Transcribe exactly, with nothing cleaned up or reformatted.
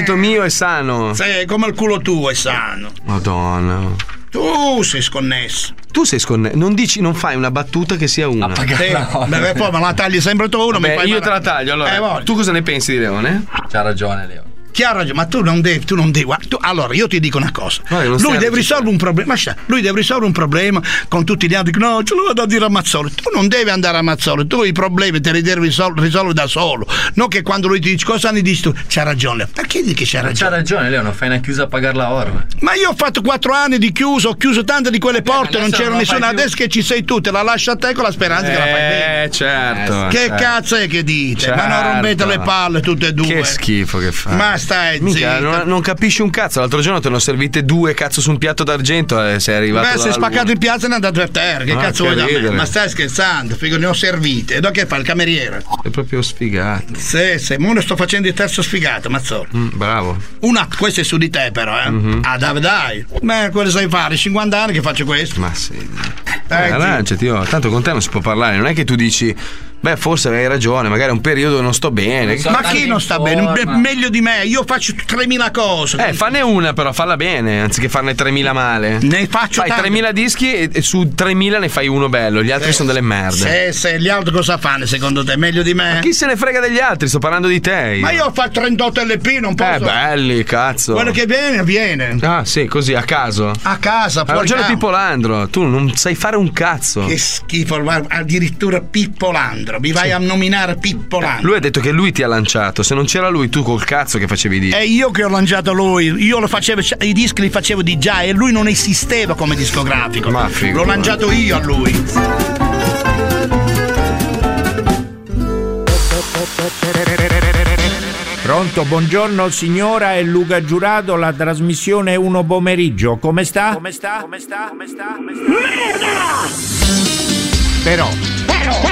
dito mio è sano. Sì, come il culo tuo è sano. Madonna. Tu sei sconnesso. Tu sei sconnesso. Non dici, non fai una battuta che sia una. Sì. Beh, poi me la tagli sempre tu. Uno Beh, mi fai io male. te la taglio. Allora, Eh, tu cosa ne pensi di Leone? C'ha ragione, Leo. Chi ha ragione, ma tu non devi, tu non devi. guarda, tu- allora, io ti dico una cosa. No, non lui stiamo deve risolvere un problema. Ma sta, lui deve risolvere un problema con tutti gli altri. No, ce lo vado a dire a Mazzoli. Tu non devi andare a Mazzoli, tu i problemi te li devi risol- risolvere da solo. Non che quando lui ti dice cosa ne dici tu, c'ha ragione. Perché dici che c'ha C'ha ragione? ragione, Leo, non fai una chiusa a pagare la orma. Ma io ho fatto quattro anni di chiuso, ho chiuso tante di quelle porte, non adesso c'era non lo nessuno. fai più. Adesso che ci sei tu, te la lascio a te con la speranza che la fai bene. Eh, certo. Che certo. cazzo è che dite? Ma non Certo. rompete le palle tutte e due. Che schifo che fa. Ma stai Mica, zitto. non, non capisci un cazzo. L'altro giorno te ne ho servite due cazzo su un piatto d'argento e sei arrivato. Beh, sei dalla spaccato luna. in piazza e ne è andato a terra. Che Ah, cazzo che vuoi da me? ridere. Ma stai scherzando? Figo, ne ho servite. E dopo che fa il cameriere? È proprio sfigato. Sì, sì, mo ne sto facendo il terzo sfigato, Mazzolo. Mm, bravo. Una, questo è su di te, però, eh. Mhm. Ah, dai, dai. Beh, quello sai fare, cinquanta anni che faccio questo. Ma sì. Eh, Eh, arrangiati, oh. Tanto con te non si può parlare. Non è che tu dici, beh, forse avevi ragione, magari è un periodo dove non sto bene. Ma chi non sta bene? Be- meglio di me, io faccio tremila cose. Eh, fanne una però, falla bene, anziché farne tremila male. Ne faccio Fai tante. tremila dischi e, e su tremila ne fai uno bello, gli altri Eh, sono delle merde. Se, se gli altri cosa fanno secondo te? Meglio di me? Ma chi se ne frega degli altri? Sto parlando di te. Ma io faccio trentotto L P, non posso. Eh, belli, cazzo. Quello che viene, viene. Ah, sì, così, a caso. A casa, Ha fuori ragione campo. Pippo Landro, tu non sai fare un cazzo. Che schifo, guarda, addirittura Pippo Landro. Mi vai a nominare Pippo Landro. Lui ha detto che lui ti ha lanciato, se non c'era lui tu col cazzo che facevi di. È io che ho lanciato lui, io lo facevo, i dischi li facevo di già e lui non esisteva come discografico. Ma figo, L'ho ma- lanciato io a lui. Pronto, buongiorno signora, è Luca Giurato, la trasmissione Uno Pomeriggio. Come sta? Come sta? Come sta? Come sta? Come sta? Merda! Però